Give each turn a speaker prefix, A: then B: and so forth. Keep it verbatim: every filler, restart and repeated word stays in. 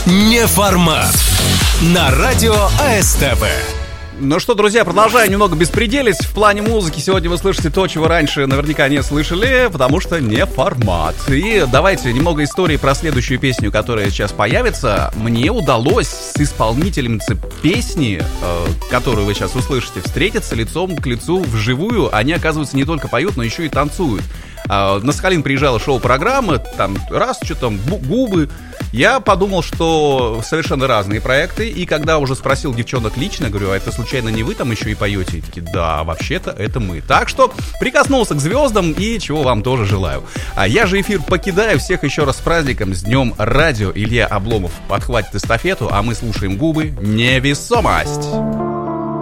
A: Неформат на радио СТВ.
B: Ну что, друзья, продолжаю немного беспределить. В плане музыки сегодня вы слышите то, чего раньше наверняка не слышали, потому что не формат. И давайте немного истории про следующую песню, которая сейчас появится. Мне удалось с исполнительницей песни, э, которую вы сейчас услышите, встретиться лицом к лицу вживую. Они, оказывается, не только поют, но еще и танцуют. Э, на Сахалин приезжала шоу-программа, там раз, что там, губы. Я подумал, что совершенно разные проекты, и когда уже спросил девчонок лично, говорю, а это случайно не вы там еще и поете? И такие, да, вообще-то это мы. Так что прикоснулся к звездам, и чего вам тоже желаю. А я же эфир покидаю, всех еще раз с праздником, с Днем Радио. Илья Обломов подхватит эстафету, а мы слушаем губы. Невесомость.